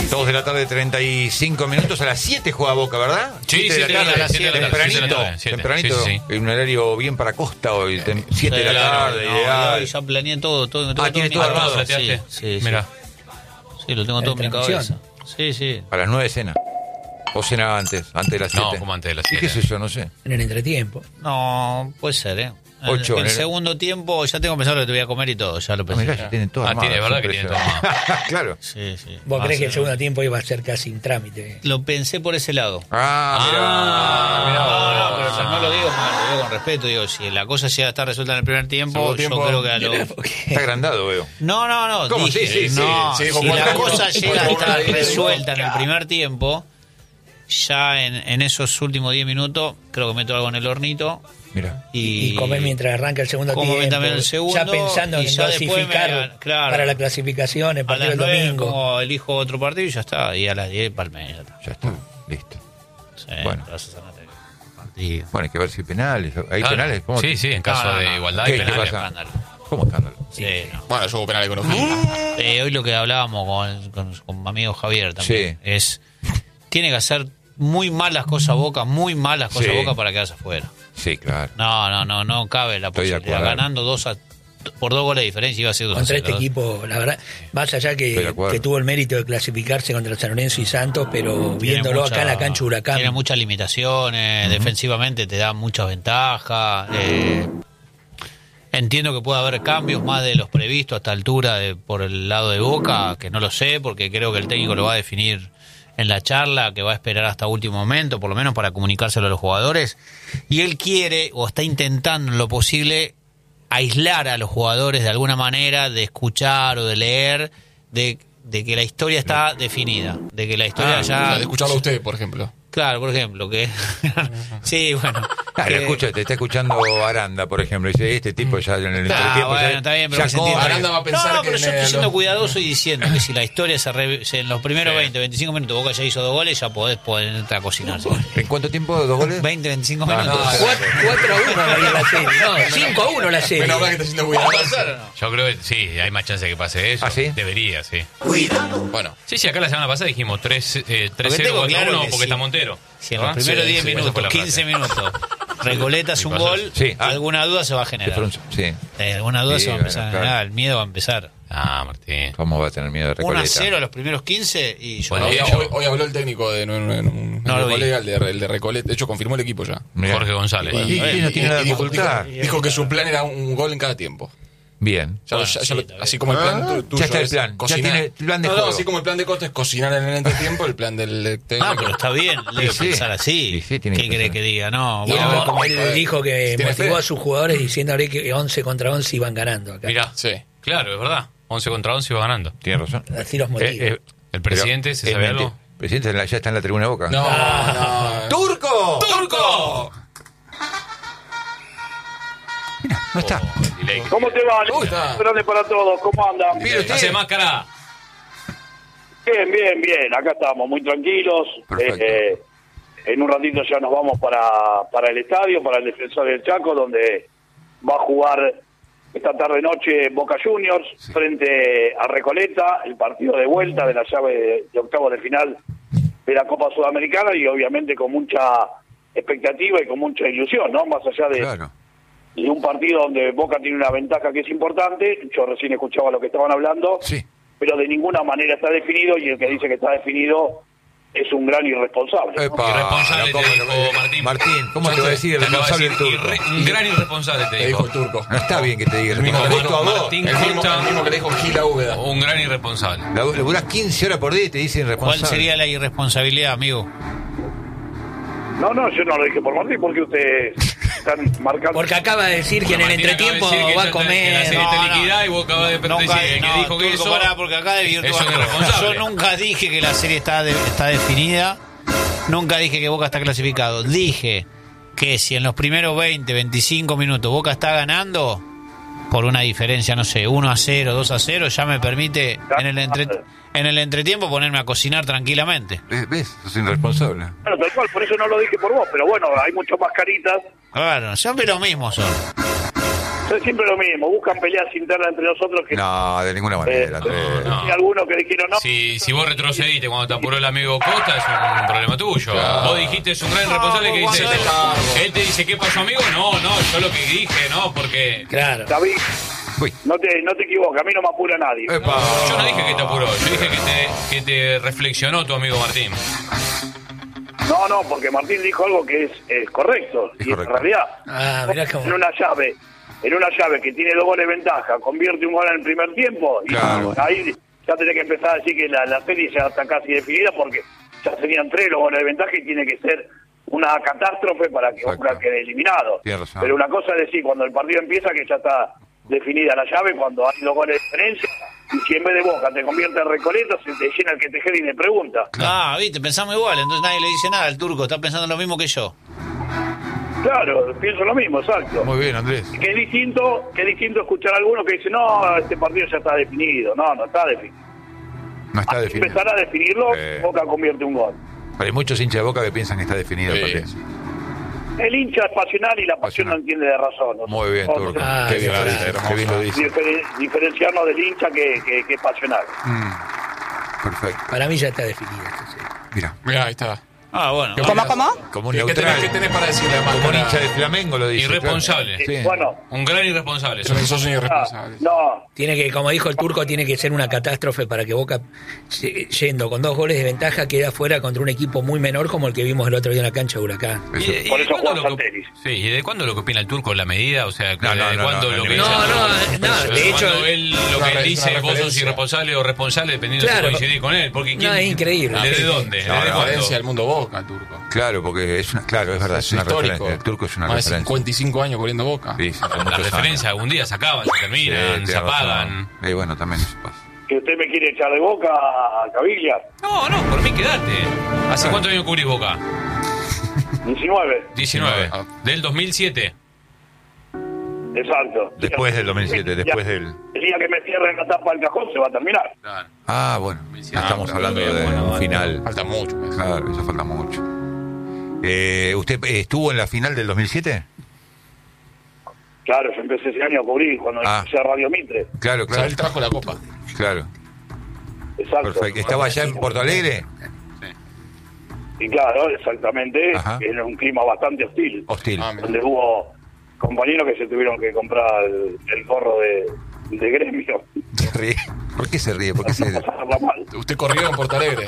2 de la tarde, 35 minutos. A las 7 juega Boca, ¿verdad? Sí, 7 de la tarde, a las 7 de la tarde. Tempranito. Sí. En un horario bien para Costa hoy. 7 de la tarde, ideal. Ya planeé todo. Tiene todo armado. Sí. Mira. Sí, lo tengo todo en mi cabeza. Sí. A las 9 cena. ¿O cena antes de las 7? No, como antes de las 7. ¿Qué sé yo? No sé. En el entretiempo. No, puede ser, ¿eh? 8. En el segundo tiempo ya tengo pensado lo que te voy a comer y todo, ya lo pensé. Mirá, ya tienen todo armado. Tiene, verdad que tiene todo armado. Claro. Sí. ¿Vos crees que el segundo tiempo iba a ser casi un trámite? Lo pensé por ese lado. Mirá. No, pero no lo digo mal, lo digo con respeto. Digo, si la cosa llega a estar resuelta en el primer tiempo, yo creo que a lo... Está agrandado, veo. No. ¿Cómo? Dije, Sí. no, Sí, si la cosa llega a estar resuelta en el primer tiempo, ya en esos últimos 10 minutos, creo que meto algo en el hornito. Mira. Y comer mientras arranca el segundo como tiempo. también el segundo, ya pensando y en ya después clasificar para la clasificación, el a partido las del 9 domingo. como elijo otro partido y ya está. Y a las 10 Palmeiras. Ya está. Listo. Sí, Bueno. partido. Bueno, hay que ver si hay penales. ¿Hay Claro. penales? ¿Cómo? Sí, en caso de igualdad ¿Qué hay penales. pasa? Escándalo. ¿Cómo escándalo? Sí, no. Bueno, yo hubo penal económico. Hoy lo que hablábamos con mi amigo Javier también Sí. es tiene que hacer muy malas cosas Boca Sí. Boca para quedarse afuera. Sí, claro. No cabe la Estoy de posibilidad. acuerdo. Ganando por 2 goles de diferencia iba a ser 2-0. Contra este equipo, la verdad, más allá Estoy de acuerdo. que tuvo el mérito de clasificarse contra San Lorenzo y Santos, pero viéndolo acá en la cancha Huracán. Tiene muchas limitaciones, defensivamente te da muchas ventajas. Entiendo que puede haber cambios más de los previstos a esta altura por el lado de Boca, que no lo sé, porque creo que el técnico lo va a definir en la charla, que va a esperar hasta último momento, por lo menos para comunicárselo a los jugadores. Y él quiere, o está intentando en lo posible, aislar a los jugadores de alguna manera, de escuchar o de leer, de que la historia está definida, de que la historia ya... De escucharlo a usted, por ejemplo. Claro, por ejemplo, que... sí, bueno. Claro, te está escuchando Aranda, por ejemplo, y dice, este tipo ya en el entretiempo... Bueno, ya- está bien, ya pero que se cobra. entienda. Aranda va a pensar No, que pero yo estoy en siendo los- cuidadoso y diciendo que si la historia en los primeros 20, 25 minutos Boca ya hizo 2 goles, ya podés ponerte a cocinar. ¿En cuánto tiempo? ¿2 goles? 20, 25 Ah, minutos. no, 4-1 la serie. No, 5-1 la serie. Menos mal que está haciendo cuidado. Yo creo que sí, hay más chance de que pase eso. ¿Ah, sí? Debería, sí. Bueno, Sí, acá la semana pasada dijimos 3-0 tengo claro 4-1 que porque sí. está Montero. Si en los ¿Ah? primeros Sí, 10 sí, esa fue minutos, la 15 frase. minutos, Recoletas un gol, Sí. alguna duda se va a generar. Sí. Alguna duda Sí, se va a empezar bueno, a generar, claro. el miedo va a empezar. Ah, Martín. ¿Cómo va a tener miedo de Recoleta? 1-0 a los primeros 15 y yo... Bueno, hoy habló el técnico de un No lo vi. colega, el de Recoleta. De hecho, confirmó el equipo ya. Mirá. Jorge González. Y no tiene nada de dificultad. Dijo que su plan era un gol en cada tiempo. Bien. Ya, Bueno, ya sí, lo- está bien. así como el plan tuyo Ya está el es plan. Ya cocinar. tiene el plan de No, juego. así como el plan de Costa es cocinar en el entretiempo, el plan del técnico. Ah, pero está bien, debe Sí. pensar así. Sí, sí, tiene ¿Qué que cree pensar. que diga? No, Y bueno, como él dijo que ¿Tiene motivó fe? a sus jugadores diciéndole que 11 contra 11 iban ganando acá. Mirá, Sí. claro, es verdad. 11 contra 11 iba ganando. Tiene razón. Así los motivos. ¿El presidente se sabe algo? El presidente ya está en la tribuna de Boca. No. ¡Turco! ¡Turco! No está. Delay. ¿Cómo te va? ¿Cómo está? Grande para todos, ¿cómo andan? Mire usted. Hace máscara. Bien, acá estamos muy tranquilos. Perfecto. En un ratito ya nos vamos para el estadio, para el Defensor del Chaco, donde va a jugar esta tarde-noche Boca Juniors frente a Recoleta, el partido de vuelta de la llave de octavos de final de la Copa Sudamericana y obviamente con mucha expectativa y con mucha ilusión, ¿no? Más allá de... Claro. Y un partido donde Boca tiene una ventaja que es importante, yo recién escuchaba lo que estaban hablando, Sí. pero de ninguna manera está definido y el que dice que está definido es un gran irresponsable, ¿no? Epa, Irresponsable ¿cómo te lo- dijo Martín. Martín, ¿cómo te va a decir Te acaba de irresponsable el decir, turco? un gran irresponsable te Le dijo dijo. el turco. No está bien que te diga El mismo irresponsable. Esto a vos. Martín El mismo Costa, que le dijo Gila Úbeda. un gran irresponsable. Laburás 15 horas por día y te dicen ¿cuál irresponsable. sería la irresponsabilidad, amigo? No, yo no lo dije por Martín, porque ustedes están marcando... Porque acaba de decir que en el Martín acaba de entretiempo decir que va a ya está- que la comer. serie está liquidada y vos acabas de decir que dijo que Turco, eso... pará, porque acá de Eso es irresponsable. Yo nunca dije que la serie está definida, nunca dije que Boca está clasificado. Dije que si en los primeros 20, 25 minutos Boca está ganando, por una diferencia, no sé, 1-0, 2-0, ya me permite en el entretiempo ponerme a cocinar tranquilamente. ¿Ves? Sos irresponsable. Bueno, tal cual, por eso no lo dije por vos, pero bueno, hay muchas más caritas. Claro, siempre los mismos son. Es siempre lo mismo, buscan peleas internas entre nosotros que No, de ninguna manera. Andrés. no. hay algunos que dijeron no. Si vos retrocediste cuando te apuró el amigo Costa, es un problema tuyo. Vos dijiste, es un gran responsable que dice, él te dice, ¿qué pasó, amigo? No, yo lo que dije, no, porque... Claro. David, Uy. no te equivoques, a mí no me apura nadie. Epa. Yo no dije que te apuró, yo dije que te reflexionó tu amigo Martín. No, porque Martín dijo algo que es correcto. Es y correcto. en realidad, Mirá cómo... en una llave que tiene 2 goles de ventaja, convierte un gol en el primer tiempo, y Claro. ahí ya tenés que empezar a decir que la serie ya está casi definida, porque ya serían 3 los goles de ventaja y tiene que ser una catástrofe para que Exacto. Boca quede eliminado. Tienes razón. Pero una cosa es decir, cuando el partido empieza, que ya está definida la llave, cuando hay 2 goles de diferencia, y si en vez de Boca te convierte en Recoleta, se te llena el que te y le pregunta. Ah, viste, pensamos igual, entonces nadie le dice nada al turco, está pensando lo mismo que yo. Claro, pienso lo mismo, exacto. Muy bien, Andrés. Que es distinto escuchar a algunos que dicen, no, este partido ya está definido. No está definido. No está definido. Empezará a definirlo, Boca convierte un gol. Pero hay muchos hinchas de Boca que piensan que está definido el partido. El hincha es pasional y la pasión no entiende de razón. Muy bien, Nosotros Turco. Ah, Qué bien lo claro. dice, qué bien lo dice. diferenciarnos del hincha que es pasional. Perfecto. Para mí ya está definido. Sí. Mira, Mirá, ahí está. Ah, bueno. ¿Cómo? como un ¿Qué neutral. tenés para decirle a Como un hincha de Flamengo lo dice. Irresponsable. claro. Sí. Bueno, Un gran irresponsable. Sos un irresponsable. no, Tiene que, como dijo el turco, tiene que ser una catástrofe para que Boca, yendo con 2 goles de ventaja, quede fuera contra un equipo muy menor como el que vimos el otro día en la cancha de Huracán. Eso. ¿Y Por de eso cuándo Juan Santeris. Sí, ¿y de cuándo lo que opina el turco la medida? O sea, No, ¿de no, cuándo no, lo no, que no, dice? no, de hecho- Cuando él lo que él dice, una vos sos referencia. irresponsable o responsable, dependiendo Claro. si coincidís con él. Porque No, es increíble. ¿Desde dónde? No, ¿Desde no, cuándo? Herencia del mundo Boca, turco. Claro, porque es una, claro, es verdad, es una histórico. referencia. El turco es una Más de referencia. 55 años cubriendo Boca. Sí, sí, son Las muchos referencias años. algún día se acaban, se Sí, terminan, tenés se apagan. razón. Y bueno, también eso pasa. que usted me quiere echar de Boca a Caviglia. No, por mí quedate. ¿Hace cuántos años cubrís Boca? 19, 19. Ah. Del 2007. exacto. Después del 2007, después del... El día que me cierren la tapa del cajón se va a terminar. Ah, bueno, ya estamos hablando de un final. Falta mucho. pues. Claro, eso falta mucho. ¿Usted estuvo en la final del 2007? Claro, yo empecé ese año a cubrir cuando Ah. empecé a Radio Mitre. Claro, O sea, claro, él trajo la copa. claro. Exacto. Perfecto. ¿Estaba allá en Porto Alegre? Y claro, exactamente, Ajá. en un clima bastante hostil. Hostil. Ah, mira. Donde hubo compañeros que se tuvieron que comprar el gorro de gremio. Se ríe. ¿Por qué se ríe? ¿Por qué se... Pasarla mal. Usted corrió en Porto Alegre.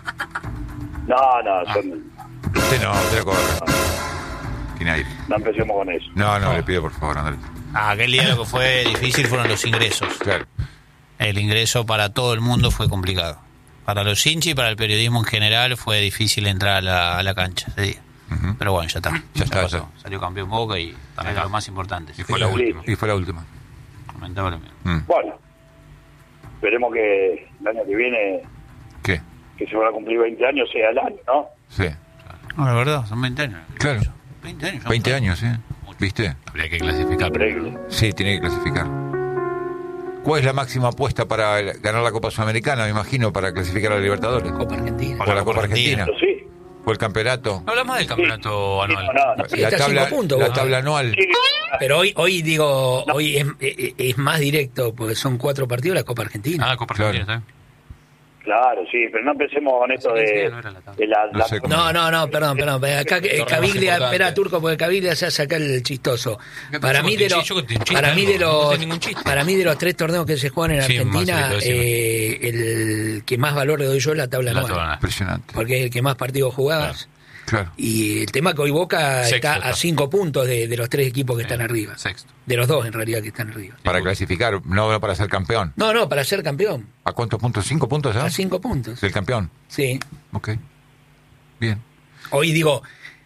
No, Ah. son- Usted no corre. Tiene aire. no empecemos con eso. No, le pido por favor, Andrés. Aquel día lo que fue difícil fueron los ingresos. Claro. El ingreso para todo el mundo fue complicado. Para los hinchas y para el periodismo en general fue difícil entrar a la cancha ese día. Ujú. Pero bueno, ya está. Ya está, pasó. ya. Salió campeón Boca y también lo más importante. Y fue la Sí. última. Y fue la última. Lamentablemente. Bueno, esperemos que el año que viene, ¿Qué? que se van a cumplir 20 años, sea el año, ¿no? Sí. No, la verdad, son 20 años. Claro. 20 años. 20 años, ¿eh? ¿Viste? Habría que clasificar. Increíble. Sí, tiene que clasificar. ¿Cuál es la máxima apuesta para ganar la Copa Sudamericana, me imagino, para clasificar a la Libertadores? Copa Argentina. ¿O la Copa Argentina? Pero sí. ¿O el campeonato? Habla más del campeonato anual. No, Sí, está a 5 puntos, la Boca. tabla anual. sí, Pero hoy es más directo, porque son 4 partidos la Copa Argentina. Ah, Copa Claro. Argentina, ¿está bien? claro, sí, pero no empecemos con esto de no era la tabla. de la... No sé cómo- No, perdón. Acá más Caviglia, importante. espera Turco, porque Caviglia se hace acá el chistoso. Para mí de los, yo conté un chiste, para mí de algo, no los, conté ningún chiste. para mí de los 3 torneos que se juegan en Sí, Argentina, Marcelito, decime. el que más valor le doy yo es la tabla La anual, tabla. Impresionante. porque es el que más partidos jugabas. Claro. Y el tema que hoy Boca Sexto está está. a 5 puntos de los 3 equipos que están arriba. Sexto. De los 2 en realidad que están arriba. Para clasificar, no para ser campeón. No, para ser campeón. ¿A cuántos puntos? ¿5 puntos ya? A 5 puntos. Del campeón. Sí. Ok. Bien. Hoy digo,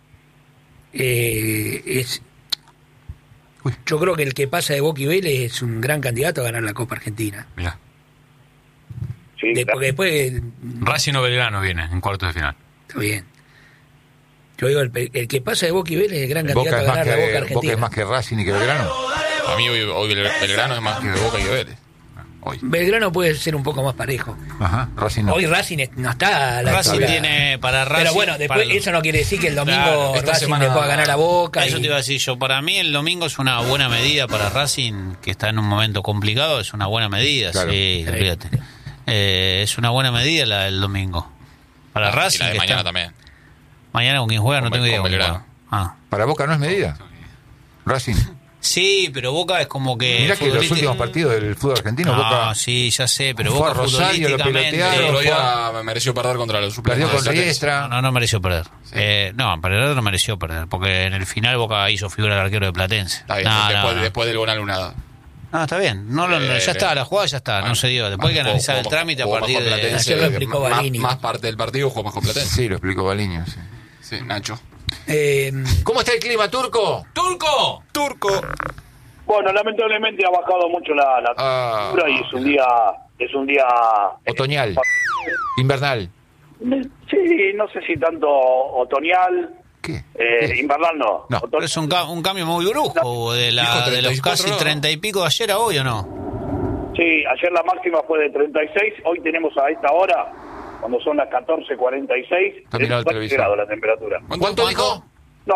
es. Uy. Yo creo que el que pasa de Boca y Vélez es un gran candidato a ganar la Copa Argentina. Mirá. Sí, claro. Porque después, Racing o Belgrano viene en cuartos de final. está bien. Yo digo, el que pasa de Boca y Vélez es el gran candidato Boca a es, más ganar la Boca que, Argentina. Boca es más que Racing y que Belgrano. A mí hoy Belgrano es más que Boca y Vélez. Hoy. Belgrano puede ser un poco más parejo. Ajá, Racing no. Hoy Racing no está a la Racing altura. tiene para Racing. Pero bueno, después para- eso no quiere decir que el domingo Claro, esta Racing semana- le pueda ganar a Boca. Eso te iba a decir yo. Para mí el domingo es una buena medida para Racing, que está en un momento complicado. Es una buena medida, Claro. sí, olvídate. Es una buena medida la del domingo. Para Racing. Y la de que mañana está- también. Mañana con quién juega, no Con tengo idea. Belgrano. con quién juega. Ah. ¿Para Boca no es medida? Racing. Sí, pero Boca es como que... Mirá que los futbolística- últimos partidos del fútbol argentino, No, Boca sí, ya sé, pero fue Boca a Rosario, lo futbolísticamente... pelotearon. El otro día me mereció perder contra los suplentes. perdió con de Platense. Riestra. No mereció perder. No, perder no mereció perder, porque en el final Boca hizo figura del arquero de Platense. Está bien, después del gol anulado. No, está bien. No, ya está, la jugada ya está, no se dio. Después hay que analizar el trámite a partir de... Ayer lo explicó Balini. Más parte del partido jugó más con Platense. Sí, lo explicó Baliño. Sí. Sí, Nacho. ¿Cómo está el clima, Turco? ¡Turco! Bueno, lamentablemente ha bajado mucho la temperatura y es un día Otoñal. Invernal. Sí, no sé si tanto otoñal, ¿Qué? invernal no. No, Pero es un cambio muy brusco de los 34 casi grados. 30 y pico de ayer a hoy, ¿o no? Sí, ayer la máxima fue de 36, hoy tenemos a esta hora, cuando son las 14:46, Está mirando el 20 televisor. grados la temperatura. ¿Cuánto dijo? No,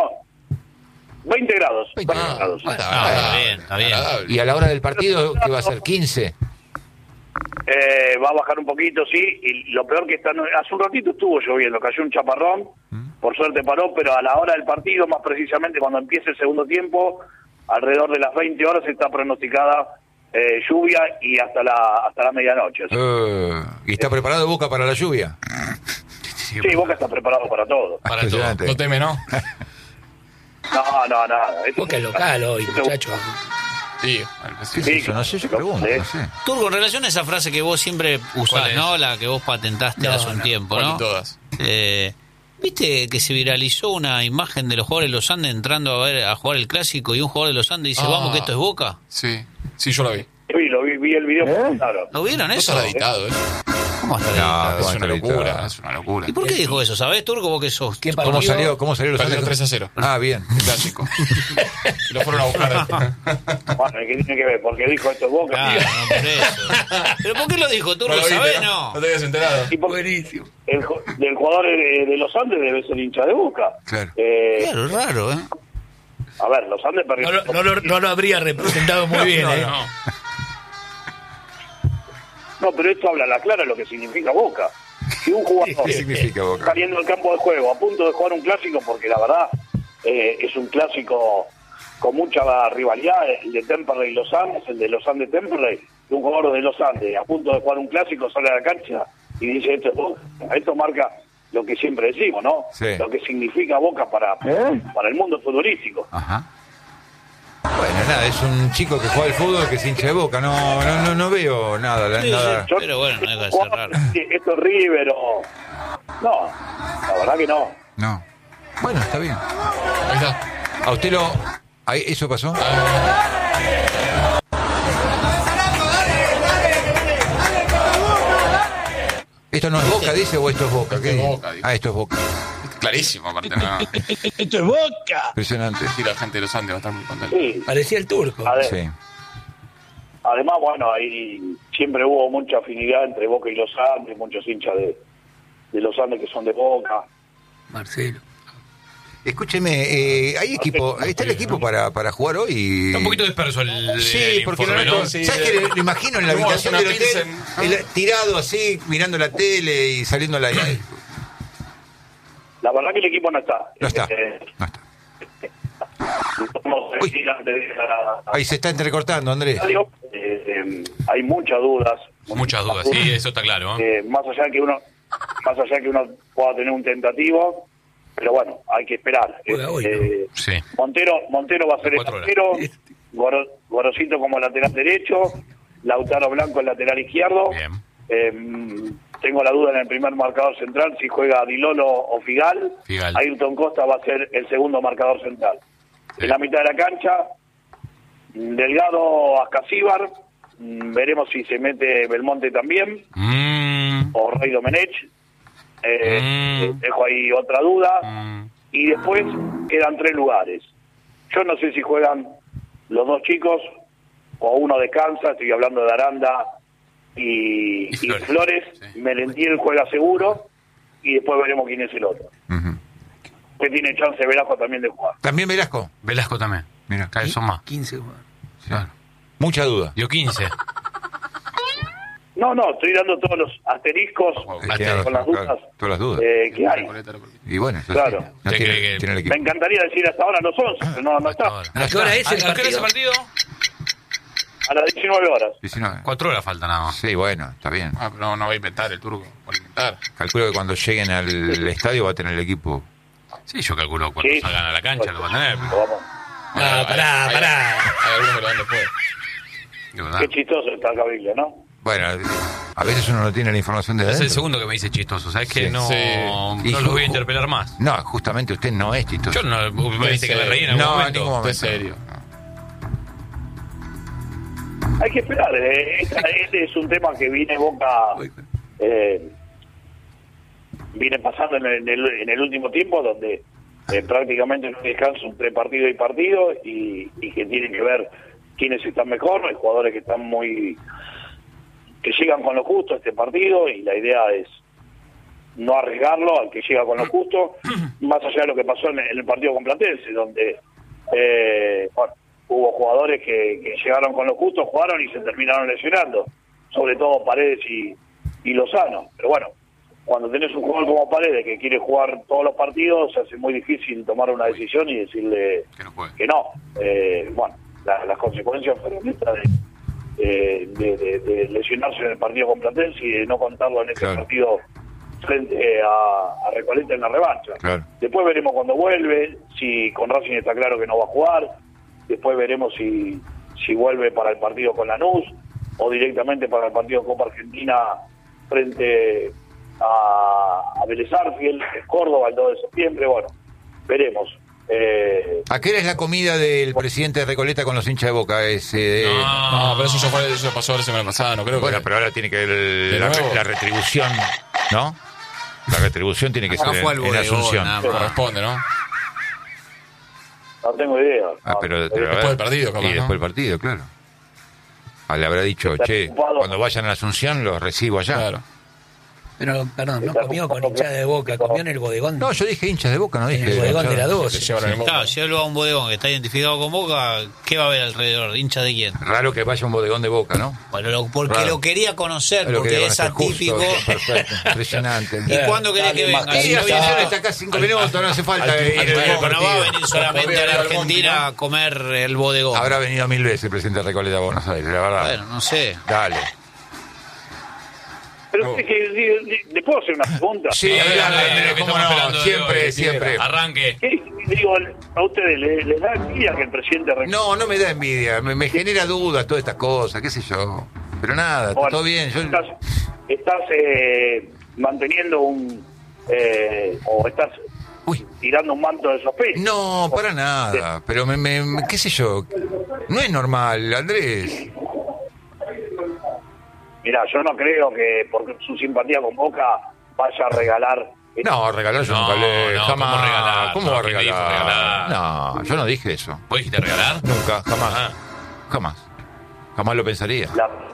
20 grados. 20 20 grados. Está bien, está bien. Y a la hora del partido, ¿qué va a ser? 15. Va a bajar un poquito, sí, y lo peor que hace un ratito estuvo lloviendo, cayó un chaparrón, por suerte paró, pero a la hora del partido, más precisamente cuando empiece el segundo tiempo, alrededor de las 20 horas está pronosticada lluvia y hasta la medianoche. ¿Y está preparado Boca para la lluvia? Sí, Boca está preparado para todo. Para todo. Impresionante. No teme, ¿no? No, nada. Boca es local hoy, muchachos. Sí. ¿Qué es eso? No sé, yo pregunto, no sé. Turco, en relación a esa frase que vos siempre ¿Cuál usás, es? ¿no? La que vos patentaste hace un tiempo, ¿Cuál ¿no? de todas? ¿Viste que se viralizó una imagen de los jugadores de los Andes entrando a jugar el clásico y un jugador de los Andes dice, vamos que esto es Boca? Sí, yo lo vi. Vi el video. Claro. ¿Lo vieron No eso? está editado, ¿eh? ¿Cómo está No, editado? ¿cómo Es una está editado? locura, es una locura. ¿Y por qué dijo eso? ¿Sabés, Turco, vos que sos? ¿Qué ¿Cómo partido? salió los Perdió Andes? 3-0. Ah, bien. Clásico. Y lo fueron a buscar. Bueno, ¿qué tiene que ver? Porque dijo esto es Boca. Claro, no, por eso. ¿Pero por qué lo dijo, Turco? No lo viste, ¿Sabés? ¿no? No. te habías enterado. Y porque Buenísimo. del jugador de los Andes debe ser hincha de Boca. Claro. Claro, es raro, ¿eh? A ver, los Andes perdieron. No lo habría representado muy bien, ¿eh? No, pero esto habla a la clara de lo que significa Boca. Si un jugador ¿Qué significa Boca? saliendo del campo de juego a punto de jugar un clásico, porque la verdad es un clásico con mucha rivalidad, el de Temperley y Los Andes, el de Los Andes Temperley, un jugador de Los Andes a punto de jugar un clásico sale a la cancha y dice esto es Boca. Esto marca lo que siempre decimos, ¿no? Sí. Lo que significa Boca para el mundo futbolístico. Ajá. Bueno, nada, es un chico que juega al fútbol que es hincha de Boca. No veo nada. nada. Yo- Pero bueno, no deja de ser raro. Esto es River o... No, la verdad que no. No. Bueno, está bien. Ahí está. ¿A usted ¿eso pasó? ¿Esto no es Boca, dice, o esto es Boca? Esto ¿Qué es dice? Boca, dice. Ah, esto es Boca. Clarísimo, aparte. No. ¡Esto es Boca! Impresionante. Sí, la gente de los Andes va a estar muy contenta. Sí. Parecía el Turco. Sí. Además, bueno, ahí siempre hubo mucha afinidad entre Boca y los Andes, muchos hinchas de los Andes que son de Boca. Marcelo. Escúcheme, ¿hay equipo? ¿Está el equipo para jugar hoy? Está un poquito disperso el Sí, porque informe, ¿no? ¿sabes qué? Lo imagino en la Vamos a habitación hacer del una hotel, tirado así, mirando la tele y saliendo a la... La verdad que el equipo no está. No está. No está. Uy. Ahí se está entrecortando, Andrés. Hay muchas dudas. Muchas dudas, sí, eso está claro. ¿eh? Más allá que uno pueda tener un tentativo, pero bueno, hay que esperar. Juega hoy, Sí. Montero va a ser el 4 horas. arquero, Gorosito como lateral derecho, Lautaro Blanco el lateral izquierdo. Bien. Tengo la duda en el primer marcador central si juega Dilolo o Figal. Figal. Ayrton Costa va a ser el segundo marcador central. Sí. En la mitad de la cancha, Delgado Ascasíbar. Veremos si se mete Belmonte también o Rey Domenech. Dejo ahí otra duda. Y después quedan 3 lugares. Yo no sé si juegan los 2 chicos o uno descansa. Estoy hablando de Aranda y Flores. Flores. Sí. Merentiel juega seguro y después veremos quién es el otro. Ujú. Que tiene chance Velasco también de jugar. ¿También Velasco? Velasco también. Mira. Cada vez son más. 15 jugadores. Claro. Mucha duda. Dio 15. No, estoy dando todos los asteriscos Tiene con las razón, dudas claro, todas las dudas. que hay. Y bueno, eso Claro. sí, no ¿Usted tiene, cree que- tiene el Me equipo. encantaría decir hasta ahora los 11, pero no está. Ahora. ¿A qué hora es el ¿A qué hora es el partido? partido? A las 19 horas. 19. 4 horas falta nada más. Sí, bueno, está bien. Ah, pero no va a inventar el turco. Va a inventar. Calculo que cuando lleguen al estadio va a tener el equipo. Sí, yo calculo cuando Sí. salgan a la cancha lo van a tener. Lo vamos. No, pará. Hay algunos que lo dan después. De verdad. Qué chistoso está el Cabildo, ¿no? Bueno, a veces uno no tiene la información de Es adentro. el segundo que me dice chistoso. ¿Sabes que Sí. no, Sí. Y no los voy a ju- interpelar más? No, justamente usted no es chistoso. Yo no me dice que me reí en algún No, en momento. ningún momento. Es serio. Hay que esperar. Este es un tema que viene Boca... viene pasando en el último tiempo, donde prácticamente no descansa entre partido y partido y que tiene que ver quiénes están mejor. Hay jugadores que están que llegan con lo justo a este partido y la idea es no arriesgarlo al que llega con lo justo, más allá de lo que pasó en el partido con Platense, donde hubo jugadores que llegaron con lo justo, jugaron y se terminaron lesionando, sobre todo Paredes y Lozano. Pero bueno, cuando tenés un jugador como Paredes que quiere jugar todos los partidos, se hace muy difícil tomar una decisión y decirle Que no juegue. que no. Bueno, las consecuencias fueron estas de lesionarse en el partido con Platense y de no contarlo en ese Claro. partido frente a Recoleta en la revancha. Claro. Después veremos cuando vuelve, si con Racing está claro que no va a jugar, después veremos si vuelve para el partido con Lanús o directamente para el partido de Copa Argentina frente a Vélez Arfiel, en Córdoba el 2 de septiembre. Bueno, veremos. ¿A qué hora es la comida del presidente de Recoleta con los hinchas de Boca? No, pero eso pasó la semana pasada, no creo Bueno, que... pero ahora tiene que ver De nuevo. la retribución, ¿no? La retribución tiene que Acá ser fue al en bodegón, Asunción. nada más. corresponde, ¿no? No tengo idea. Ah, pero a ver. Después del partido, capaz, Y ¿no? después del partido, claro. Le habrá dicho, Está che, ocupado. cuando vayan a la Asunción los recibo allá. Claro. Pero, perdón, no comió con hinchada de Boca, comió en el bodegón. No, yo dije hinchas de Boca, no en dije... el bodegón de la Se 12. llevaron el Claro, moco. si él va a un bodegón que está identificado con Boca, ¿qué va a haber alrededor? ¿Hincha de quién? Raro que vaya a un bodegón de Boca, ¿no? Bueno, porque Raro. lo quería conocer, Lo porque quería es conocer, atípico. justo, perfecto, impresionante. ¿Y cuándo querés que venga? Sí, Si no la viene- selección está acá 5 minutos, no hace falta ir al Bueno, pero no va a partido. venir solamente a la Argentina a comer el bodegón. Habrá venido 1000 veces el presidente de Recoleta a Buenos Aires, la verdad. Bueno, no sé. Dale. Pero es que, ¿le puedo hacer una pregunta? Sí, Dale, dale, que cómo estamos no, esperando de siempre, hoy. siempre. Arranque. Digo, a ustedes les da envidia que el presidente... No, no me da envidia, me genera dudas todas estas cosas, qué sé yo. Pero nada, está Bueno, todo bien. Yo... Estás manteniendo o estás Uy, tirando un manto de sospecha. no, para nada. Pero qué sé yo, no es normal, Andrés. Mira, yo no creo que por su simpatía con Boca vaya a regalar... No, regalar yo No, nunca le... no, jamás. ¿cómo regalar? ¿Cómo va a ¿Quién me dijo regalar? regalar? No, yo no dije eso. ¿Vos dijiste regalar? Nunca, jamás. Ah. Jamás. Jamás lo pensaría.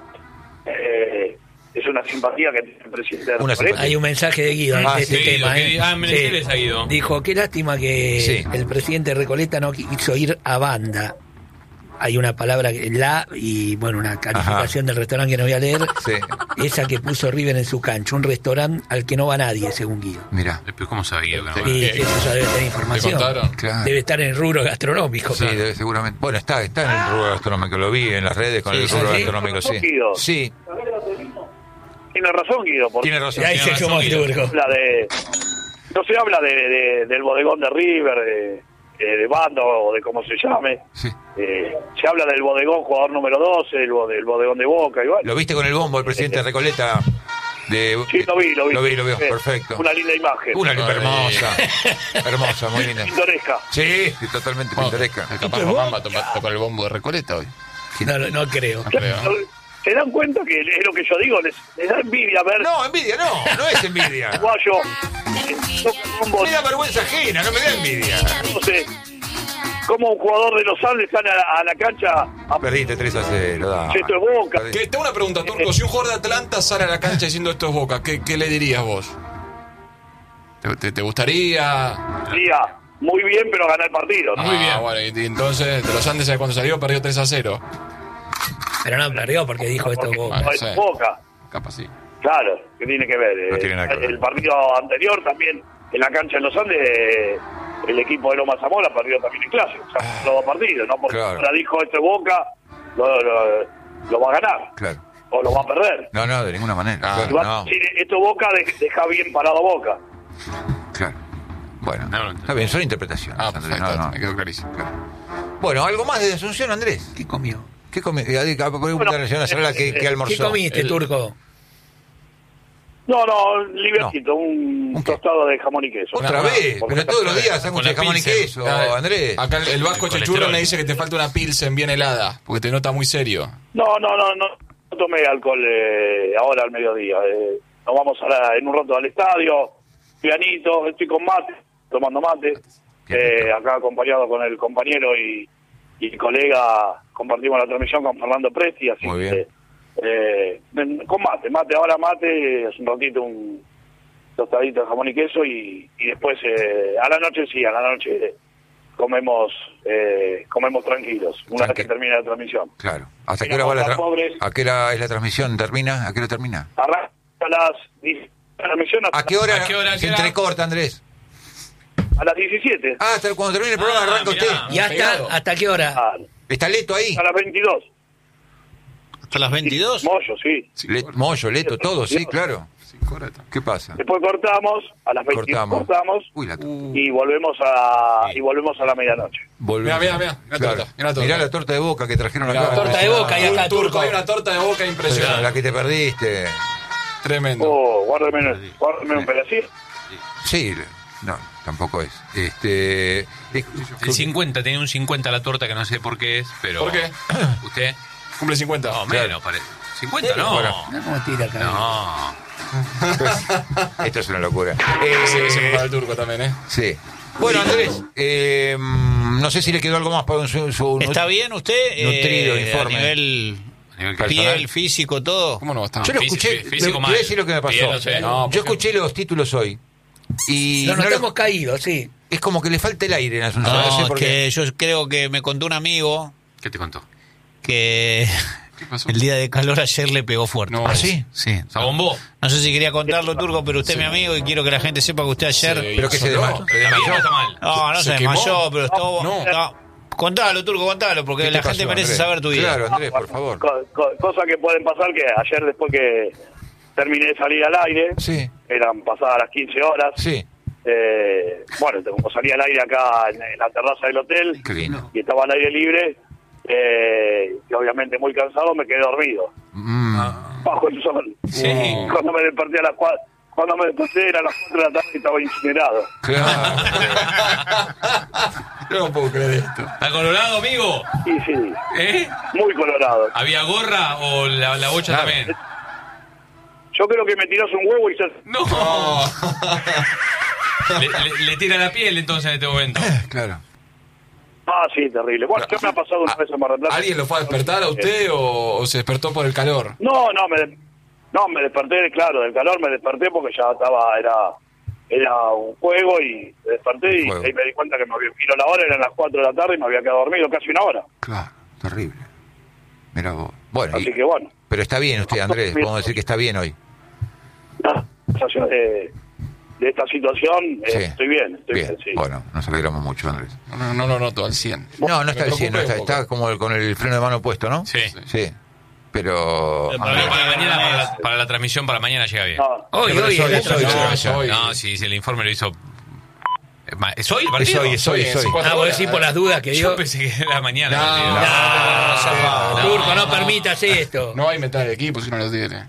Es una simpatía que tiene el presidente de Una Recoleta. Hay un mensaje de Guido Ah, ante sí, este Guido, tema. que- ah, Menezes a Guido. Dijo, qué lástima que Sí. el presidente de Recoleta no quiso ir a banda. Hay una palabra, y bueno, una calificación del restaurante que no voy a leer. Sí. Esa que puso River en su cancha. Un restaurante al que no va nadie, según Guido. Mira. Pero ¿cómo sabe Guido que no va? Y ¿Qué? que eso ya debe tener ¿Te información. contaron? Claro. Debe estar en el rubro gastronómico. Sí, debe, seguramente. Bueno, está en el rubro gastronómico, lo vi en las redes con Sí, el sí, rubro sí. gastronómico, sí. Guido. Sí, Tiene razón, Guido, porque tiene razón. Y ahí Tiene se razón, como Guido. turco. no se habla del bodegón de River, de Bando o de cómo se llame. Sí. Se habla del bodegón jugador número 12, del bodegón de Boca. Y bueno, ¿Lo viste con el bombo el presidente de Recoleta? sí, lo vi. Lo vi, perfecto. Una linda imagen. Una Ay. hermosa. Hermosa, muy linda. Pintoresca. Sí, totalmente pintoresca. Capaz Román va a tocar el bombo de Recoleta hoy. No creo. No creo. ¿Se dan cuenta que es lo que yo digo? Les da envidia ver No, envidia no es envidia. uruguayo toca rumbo Me da vergüenza ajena, no me da envidia. 12 ¿Cómo un jugador de los Andes sale a la cancha a Perdiste 3-0, da. esto es Boca? Tengo una pregunta, Turco. Si un jugador de Atlanta sale a la cancha diciendo esto es Boca, ¿qué le dirías vos? ¿Te gustaría? Diría, muy bien, pero ganar el partido, ¿no? Muy bien. Bueno, y entonces, de los Andes, ¿sabes cuando salió? Perdió 3-0. Pero no perdió porque dijo esto Porque Boca. no es Boca. Capaz sí. Claro, ¿qué tiene que ver? No tiene nada que ver. El partido anterior también, en la cancha de los Andes, el equipo de Loma Zamora perdió también el clásico. O sea, los dos partidos, ¿no? Porque Claro. ahora dijo esto es Boca, lo va a ganar. Claro. O lo va a perder. No, de ninguna manera. Ah, Claro, Y va a no. decir, esto es Boca, deja bien parado Boca. Claro. Bueno, No. está bien, son interpretaciones, Andrés. Perfecto, No. me quedó clarísimo. Claro. Bueno, ¿algo más de Asunción, Andrés? ¿Qué comió? ¿Qué comió? Pregúntale a la señora Zarela qué almorzó. ¿Qué comiste, Turco? No, libertito, ¿Un un qué? tostado de jamón y queso. Otra vez, Porque pero todos los días Con sándwich la de jamón y Pilsen. queso, Andrés. Acá el Vasco El Chechurro colesterol. me dice que te falta una Pilsen bien helada, porque te nota muy serio. No tomé alcohol ahora al mediodía. Nos vamos en un rato al estadio, pianito, estoy con mate, tomando mate. Acá acompañado con el compañero y colega, compartimos la transmisión con Fernando Presti, así Muy bien. que con mate, ahora mate, hace un ratito un tostadito de jamón y queso y después a la noche comemos tranquilos, una vez que termine la transmisión. Claro. ¿Hasta qué hora va Miramos a pobres. ¿A qué hora es la transmisión? ¿Termina? ¿A qué hora termina? Arranca a las 10, la transmisión ¿A qué hora? ¿A qué hora Se queda? entrecorta, Andrés. a las 17. Ah, hasta cuando termine el programa arranca mirá. usted. ¿Y hasta qué hora? ¿Está Leto ahí? A las 22. ¿Hasta las 22? Mollo, sí. Mollo, Leto, todo, sí, claro. 5 horas. ¿Qué pasa? Después cortamos, a las 22 cortamos Uy, la y volvemos a la medianoche. volvemos. Mirá la torta, mirá la torta. Mirá la torta de Boca que trajeron Mirá, acá. torta de Boca y acá, Turco. Hay una torta de Boca impresionante. La que te perdiste. Tremendo. Oh, guárdame un pedacito. Sí, no, tampoco es. El El 50, tiene un 50 la torta que no sé por qué es, pero... ¿Por qué? ¿Usted? Cumple 50. No, menos, parece. 50 no. Bueno. Mirá cómo tira acá. No. Esto es una locura. Se me para el Turco también, ¿eh? Sí. Bueno, Andrés, no sé si le quedó algo más para su ¿Está bien usted? nutrido informe. A nivel A nivel personal. piel, físico, todo. ¿Cómo no va a estar? Yo lo Físico- escuché, físico te mal. voy a decir lo que me pasó. Bien, no sé. No, Yo escuché los títulos hoy y Nos no lo- hemos caído, sí. es como que le falta el aire en Asunción. No, sé No, es por qué. que yo creo que me contó un amigo ¿Qué te contó? que ¿Qué pasó? el día de calor ayer le pegó fuerte. No. ¿Ah, sí? Sí. ¿Se abombó? No sé si quería contarlo, Turco, pero usted es mi amigo y quiero que la gente sepa que usted ayer... Sí. Pero que se No, desmayó. ¿Está bien o está mal? No ¿Se se quemó? desmayó, pero estuvo... No. No. Contalo, Turco, contalo, porque ¿Qué la te gente pasó, merece Andrés? saber tu vida. Claro, Andrés, por favor. Cosas que pueden pasar que ayer después que terminé de salir al aire, Sí, eran pasadas las 15 horas. sí. Bueno, como salí al aire acá en la terraza del hotel Qué lindo. y estaba al aire libre, y obviamente muy cansado, me quedé dormido bajo el sol. Sí. Cuando me desperté cuando me desperté eran las 4 de la tarde y estaba incinerado. Claro. No puedo creer esto. ¿Está colorado, amigo? Y sí, ¿Eh? muy colorado. ¿Había gorra o la bocha Claro. también? Yo creo que me tirás un huevo y se... No. Le tira la piel entonces en este momento. Claro. Ah, sí, terrible. Bueno, ya me ha pasado una vez en Mar del Plata. ¿Alguien lo fue a despertar a usted o se despertó por el calor? No, me desperté, claro, del calor me desperté porque ya era un juego y me desperté y Juego. ahí me di cuenta que me había vino la hora, eran las 4 de la tarde y me había quedado dormido casi una hora. Claro, terrible. Mira vos. Bueno, Así que bueno, pero está bien usted, Andrés. Podemos decir que está bien hoy. nada, de esta situación Sí. estoy bien, Bien. sí. Bueno, nos alegramos mucho, Andrés. No lo noto al 100. No, no está Me al 100, no preocupé está, un poco. está como con el freno de mano puesto, ¿no? Sí. Sí. Pero... Pero Pero para mañana, para la transmisión, para mañana llega bien. No, Hoy, Pero hoy, es hoy, es es hoy, la- es hoy. No, si el informe lo hizo... ¿Es hoy el Es partido? hoy, es hoy, es hoy. Ah, vos decís por las dudas que Yo dio. pensé que era mañana. No, No. Turco, no permitas esto. No hay metal de equipo si no lo tiene.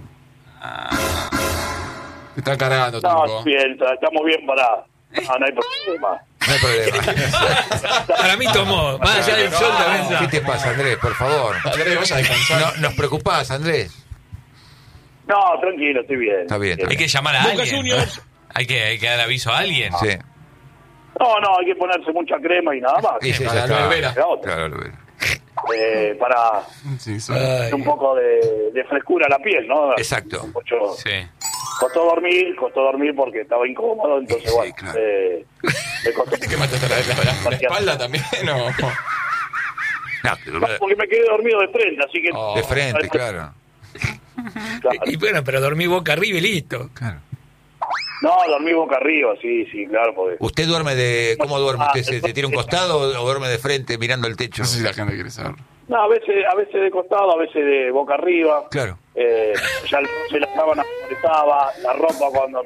Te está cargando, no, Turco. bien, estamos bien para... no hay problema. No hay problema. Para mí tomó. Más allá del sol también. ¿Qué te pasa, Andrés? Por favor. Andrés, vaya a descansar. No, nos preocupás, Andrés. No, tranquilo, estoy bien. Está bien, está Hay que llamar a alguien. Hay que dar aviso a alguien. Sí. No, hay que ponerse mucha crema y nada más. Sí, ya Para está. la vera. La otra. Claro, lo veo. Para Sí, Ay, un poco de frescura a la piel, ¿no? Exacto. Sí. Costó dormir porque estaba incómodo, entonces Sí, bueno, claro. me costó. ¿Te quemaste hasta la espalda también o...? No, pero- Porque me quedé dormido de frente, así que... de frente, claro. Claro. y bueno, pero dormí boca arriba y listo. Claro. No, dormí boca arriba, sí, claro, porque... ¿Usted duerme de... ¿Cómo duerme? ¿Usted se tira un costado o duerme de frente mirando el techo? No sé si la gente quiere saber. No, a veces de costado, a veces de boca arriba. Claro. Ya la sábana me molestaba, la ropa cuando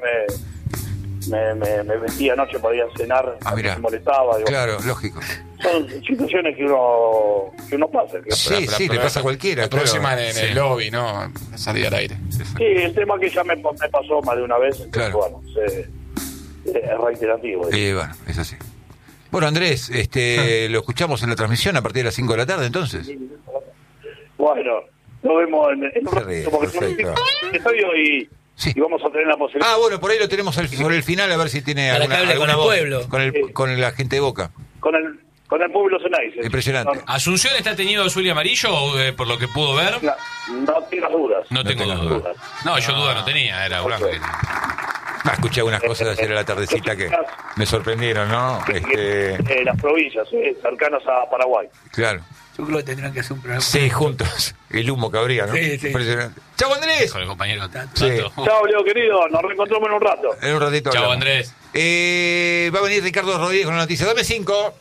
me vestía anoche para ir a cenar, Mirá. me molestaba. Digo, Claro, lógico. son situaciones que uno pasa. que- Sí, le pasa a cualquiera. La claro. próxima en Sí. el lobby, ¿no? Salir al aire. Sí, el tema que ya me pasó más de una vez, entonces, Claro. bueno, es reiterativo. Bueno, es así. Bueno, Andrés, lo escuchamos en la transmisión a partir de las 5 de la tarde, entonces. Bueno, nos vemos en un Perfecto. ratito, porque tenemos el estadio Sí. y vamos a tener la posibilidad. Bueno, por ahí lo tenemos sobre el final, a ver si tiene Para que hable con el voz. pueblo. Con la gente de Boca. Con el pueblo Ceneice. Impresionante. ¿Asunción está teniendo azul y amarillo por lo que pudo ver? No tengas dudas. No tengo tengas dudas. No, yo duda no tenía, era blanco. Escuché algunas cosas de ayer a la tardecita que me sorprendieron, ¿no? Las provincias cercanas a Paraguay. Claro. Yo creo que tendrán que hacer un programa. Sí, juntos. El humo que habría, ¿no? Sí. Impresionante. ¡Chau, Andrés! Con el compañero Tato. Sí. Chao, Leo querido, nos reencontramos en un rato. En un ratito. Chao, hablamos. Andrés. Va a venir Ricardo Rodríguez con la noticia. Dame 5.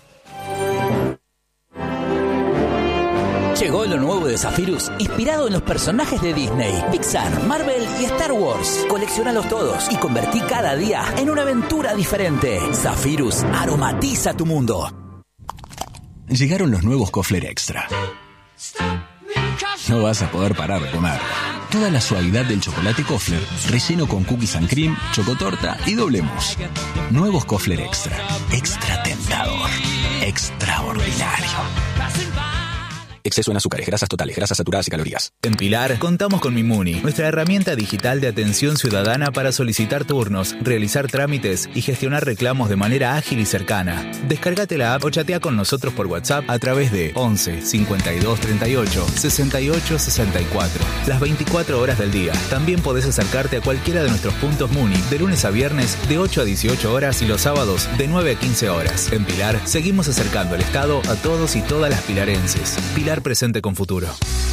Llegó lo nuevo de Zephyrus, inspirado en los personajes de Disney, Pixar, Marvel y Star Wars. Colecciónalos todos y convertí cada día en una aventura diferente. Zephyrus aromatiza tu mundo. Llegaron los nuevos Kofler Extra. No vas a poder parar de comer. Toda la suavidad del chocolate Kofler, relleno con cookies and cream, chocotorta y doble mousse. Nuevos Kofler Extra. Extra tentador. Extraordinario. Exceso en azúcares, grasas totales, grasas saturadas y calorías. En Pilar, contamos con Mimuni, nuestra herramienta digital de atención ciudadana para solicitar turnos, realizar trámites y gestionar reclamos de manera ágil y cercana. Descárgate la app o chatea con nosotros por WhatsApp a través de 11 52 38 68 64. Las 24 horas del día. También podés acercarte a cualquiera de nuestros puntos Muni de lunes a viernes de 8 a 18 horas y los sábados de 9 a 15 horas. En Pilar, seguimos acercando el Estado a todos y todas las pilarenses. Pilar presente con futuro.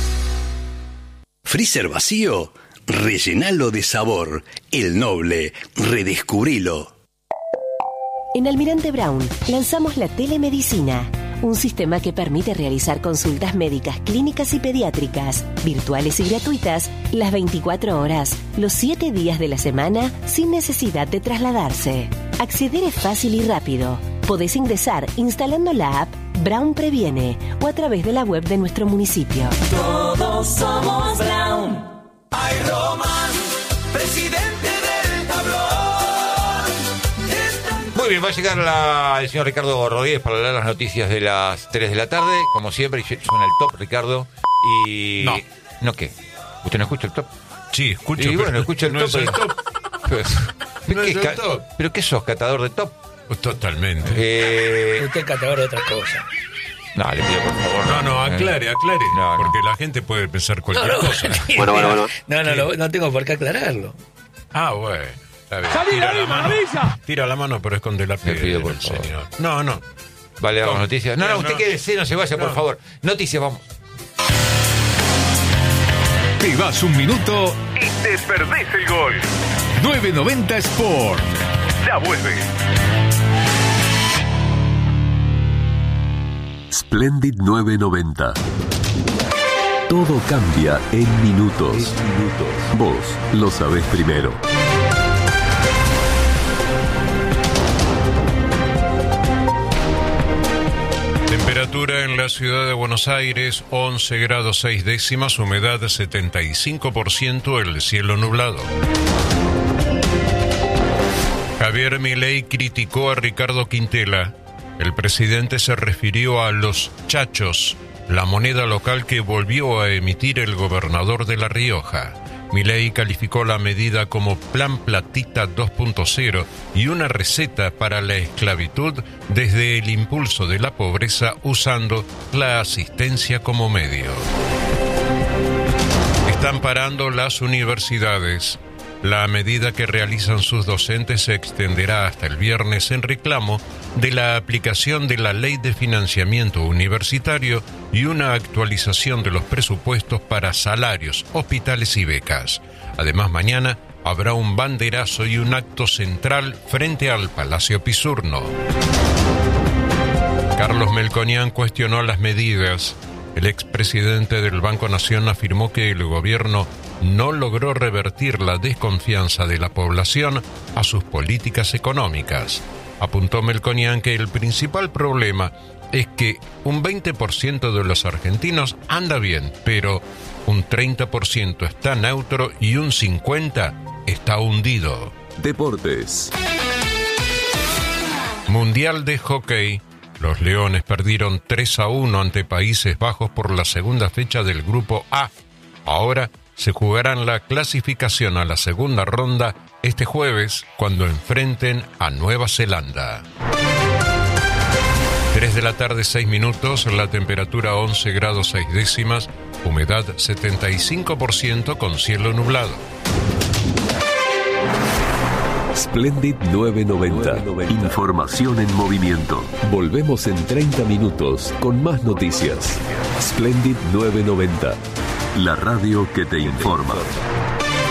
¿Freezer vacío? Rellenalo de sabor. El Noble. Redescubrilo. En Almirante Brown lanzamos la telemedicina, un sistema que permite realizar consultas médicas, clínicas y pediátricas, virtuales y gratuitas, las 24 horas, los 7 días de la semana, sin necesidad de trasladarse. Acceder es fácil y rápido. Podés ingresar instalando la app Brown Previene o a través de la web de nuestro municipio. Todos somos Brown. Ay, Román, presidente del tablón. Muy bien, va a llegar el señor Ricardo Rodríguez para hablar las noticias de las 3 de la tarde. Como siempre, suena el top, Ricardo. Y... No. ¿No qué? ¿Usted no escucha el top? Sí, escucho. Y bueno, escucha el no top. es el top. ¿Pero No qué, es el top. ¿Pero qué sos, catador de top? Totalmente. Usted es catador de otra cosa. No, le pido por favor. No, aclare. No. Porque la gente puede pensar cualquier cosa. Bueno. No tengo por qué aclararlo. Ah, bueno. Está bien. Tira la mano, pero esconde la piel. Le pido por favor. Señor. No. Vale, damos No. noticias. No, usted quédese, no se vaya, por favor. Noticias, vamos. Te vas un minuto y te perdés el gol. 990 Sport. Ya vuelve. Splendid 990. Todo cambia en minutos. Vos lo sabés primero. Temperatura en la ciudad de Buenos Aires, 11 grados 6 décimas, humedad 75%, el cielo nublado. Javier Milei criticó a Ricardo Quintela. El presidente se refirió a los chachos, la moneda local que volvió a emitir el gobernador de La Rioja. Milei calificó la medida como Plan Platita 2.0 y una receta para la esclavitud desde el impulso de la pobreza usando la asistencia como medio. Están parando las universidades. La medida que realizan sus docentes se extenderá hasta el viernes en reclamo de la aplicación de la Ley de Financiamiento Universitario y una actualización de los presupuestos para salarios, hospitales y becas. Además, mañana habrá un banderazo y un acto central frente al Palacio Pisurno. Carlos Melconian cuestionó las medidas. El expresidente del Banco Nación afirmó que el gobierno no logró revertir la desconfianza de la población a sus políticas económicas. Apuntó Melconian que el principal problema es que un 20% de los argentinos anda bien, pero un 30% está neutro y un 50% está hundido. Deportes. Mundial de Hockey. Los Leones perdieron 3-1 ante Países Bajos por la segunda fecha del Grupo A. Ahora se jugarán la clasificación a la segunda ronda este jueves cuando enfrenten a Nueva Zelanda. 3 de la tarde, 6 minutos, la temperatura 11 grados 6 décimas, humedad 75% con cielo nublado. Splendid 990. Información en movimiento. Volvemos en 30 minutos con más noticias. Splendid 990. La radio que te informa.